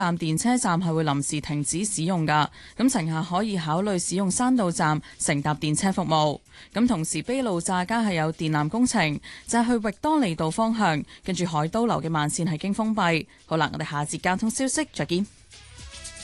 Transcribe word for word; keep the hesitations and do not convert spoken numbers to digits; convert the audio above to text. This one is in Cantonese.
站電車站係會臨時停止使用㗎，咁乘客可以考慮使用山道站乘搭電車服務。咁同時卑路乍街係有電纜工程，就係去域多利道方向，跟住海都樓嘅慢線係經封閉。好啦，我哋下節交通消息再見。